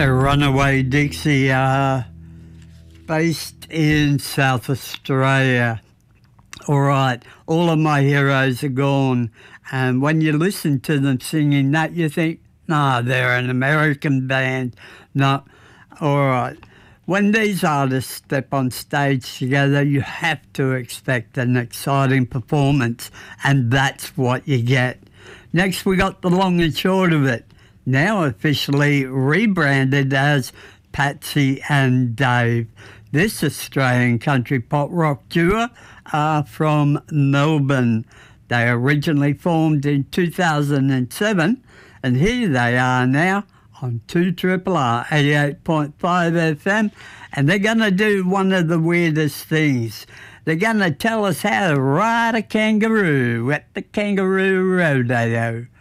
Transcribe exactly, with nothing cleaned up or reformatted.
Runaway Dixie are based in South Australia. All right, all of my heroes are gone, and when you listen to them singing that, you think, nah, they're an American band. No, all right. When these artists step on stage together, you have to expect an exciting performance, and that's what you get. Next, we got the long and short of it, now officially rebranded as Patsy and Dave. This Australian country pop rock duo are from Melbourne. They originally formed in two thousand seven, and here they are now on two R R R eighty-eight point five F M, and they're going to do one of the weirdest things. They're going to tell us how to ride a kangaroo at the Kangaroo Rodeo.